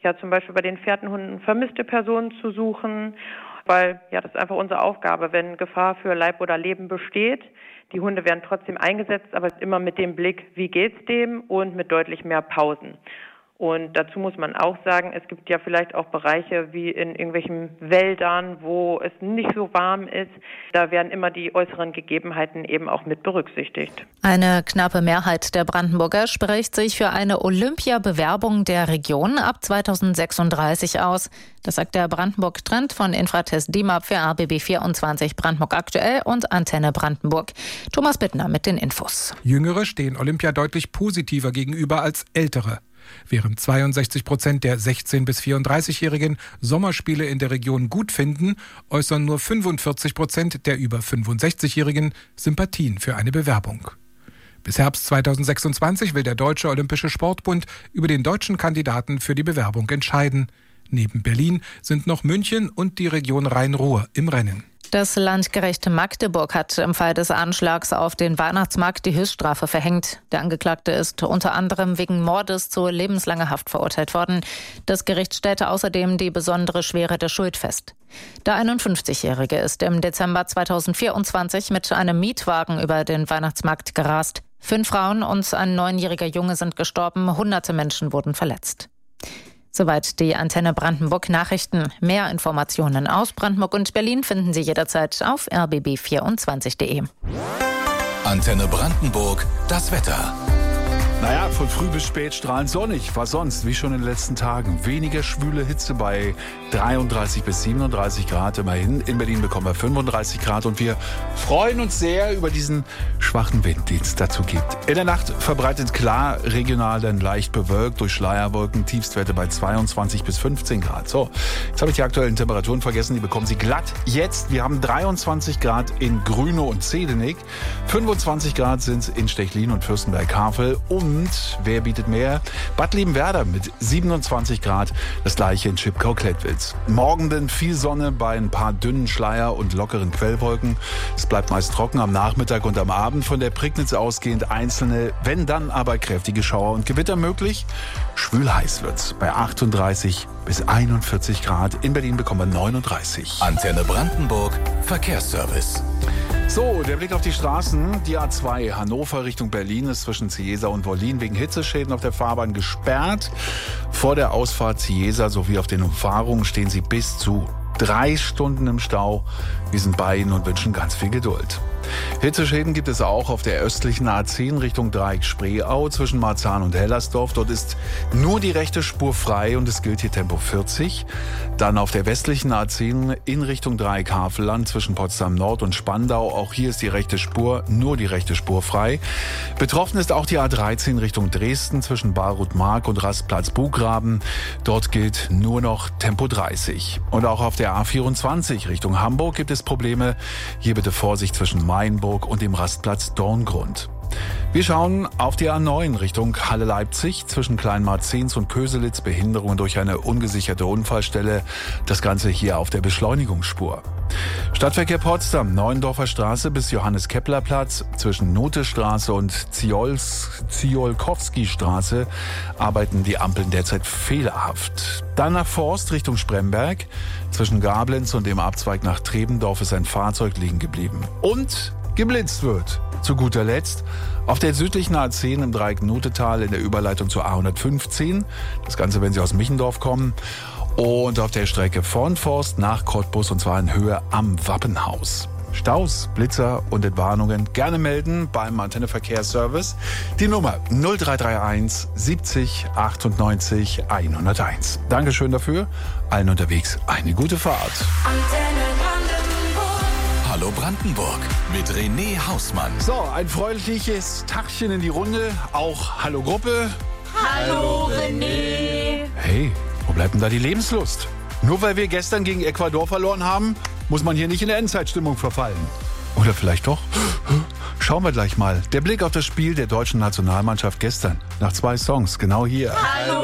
ja zum Beispiel bei den Fährtenhunden vermisste Personen zu suchen, weil ja das ist einfach unsere Aufgabe, wenn Gefahr für Leib oder Leben besteht. Die Hunde werden trotzdem eingesetzt, aber immer mit dem Blick, wie geht's dem und mit deutlich mehr Pausen. Und dazu muss man auch sagen, es gibt ja vielleicht auch Bereiche wie in irgendwelchen Wäldern, wo es nicht so warm ist. Da werden immer die äußeren Gegebenheiten eben auch mit berücksichtigt. Eine knappe Mehrheit der Brandenburger spricht sich für eine Olympiabewerbung der Region ab 2036 aus. Das sagt der Brandenburg-Trend von Infratest DIMAP für RBB24 Brandenburg aktuell und Antenne Brandenburg. Thomas Bittner mit den Infos. Jüngere stehen Olympia deutlich positiver gegenüber als Ältere. Während 62% der 16- bis 34-Jährigen Sommerspiele in der Region gut finden, äußern nur 45% der über 65-Jährigen Sympathien für eine Bewerbung. Bis Herbst 2026 will der Deutsche Olympische Sportbund über den deutschen Kandidaten für die Bewerbung entscheiden. Neben Berlin sind noch München und die Region Rhein-Ruhr im Rennen. Das Landgericht Magdeburg hat im Fall des Anschlags auf den Weihnachtsmarkt die Höchststrafe verhängt. Der Angeklagte ist unter anderem wegen Mordes zu lebenslanger Haft verurteilt worden. Das Gericht stellte außerdem die besondere Schwere der Schuld fest. Der 51-Jährige ist im Dezember 2024 mit einem Mietwagen über den Weihnachtsmarkt gerast. 5 Frauen und ein 9-jähriger Junge sind gestorben, hunderte Menschen wurden verletzt. Soweit die Antenne Brandenburg Nachrichten. Mehr Informationen aus Brandenburg und Berlin finden Sie jederzeit auf rbb24.de. Antenne Brandenburg, das Wetter. Naja, von früh bis spät strahlend sonnig. Was sonst? Wie schon in den letzten Tagen. Weniger schwüle Hitze bei 33 bis 37 Grad immerhin. In Berlin bekommen wir 35 Grad und wir freuen uns sehr über diesen schwachen Wind, den es dazu gibt. In der Nacht verbreitet klar, regional dann leicht bewölkt durch Schleierwolken. Tiefstwerte bei 22 bis 15 Grad. So, jetzt habe ich die aktuellen Temperaturen vergessen. Die bekommen Sie glatt jetzt. Wir haben 23 Grad in Grünow und Zehdenick. 25 Grad sind es in Stechlin und Fürstenberg-Havel. Und wer bietet mehr? Bad Liebenwerda mit 27 Grad, das gleiche in Chipkow-Klettwitz. Morgen dann viel Sonne bei ein paar dünnen Schleier und lockeren Quellwolken. Es bleibt meist trocken am Nachmittag und am Abend. Von der Prignitz ausgehend einzelne, wenn dann aber kräftige Schauer und Gewitter möglich. Schwül heiß wird's bei 38 bis 41 Grad. In Berlin bekommen wir 39. Antenne Brandenburg, Verkehrsservice. So, der Blick auf die Straßen. Die A2 Hannover Richtung Berlin ist zwischen Cieza und Wollin wegen Hitzeschäden auf der Fahrbahn gesperrt. Vor der Ausfahrt Cieza sowie auf den Umfahrungen stehen Sie bis zu 3 Stunden im Stau. Wir sind bei Ihnen und wünschen ganz viel Geduld. Hitzeschäden gibt es auch auf der östlichen A10 Richtung Dreieck Spreeau zwischen Marzahn und Hellersdorf. Dort ist nur die rechte Spur frei und es gilt hier Tempo 40. Dann auf der westlichen A10 in Richtung Dreieck Havelland zwischen Potsdam Nord und Spandau. Auch hier ist die rechte Spur, nur die rechte Spur frei. Betroffen ist auch die A13 Richtung Dresden zwischen Baruth-Mark und Rastplatz Buchgraben. Dort gilt nur noch Tempo 30. Und auch auf der A24 Richtung Hamburg gibt es Probleme. Hier bitte Vorsicht zwischen Mainburg und dem Rastplatz Dorngrund. Wir schauen auf die A9 Richtung Halle-Leipzig zwischen Kleinmarzens und Köselitz. Behinderungen durch eine ungesicherte Unfallstelle. Das Ganze hier auf der Beschleunigungsspur. Stadtverkehr Potsdam, Neuendorfer Straße bis Johannes-Kepler-Platz. Zwischen Notestraße und Ziolkowski-Straße arbeiten die Ampeln derzeit fehlerhaft. Dann nach Forst Richtung Spremberg. Zwischen Gablenz und dem Abzweig nach Trebendorf ist ein Fahrzeug liegen geblieben. Und geblitzt wird. Zu guter Letzt auf der südlichen A10 im Dreieck Notetal in der Überleitung zur A115. Das Ganze, wenn Sie aus Michendorf kommen. Und auf der Strecke von Forst nach Cottbus und zwar in Höhe am Wappenhaus. Staus, Blitzer und Entwarnungen gerne melden beim Antenne-Verkehrsservice. Die Nummer 0331 70 98 101. Dankeschön dafür. Allen unterwegs eine gute Fahrt. Hallo Brandenburg mit René Hausmann. So, ein freundliches Tagchen in die Runde. Auch Hallo Gruppe. Hallo René. Hey, wo bleibt denn da die Lebenslust? Nur weil wir gestern gegen Ecuador verloren haben, muss man hier nicht in der Endzeitstimmung verfallen. Oder vielleicht doch? Schauen wir gleich mal. Der Blick auf das Spiel der deutschen Nationalmannschaft gestern. Nach 2 Songs, genau hier. Hallo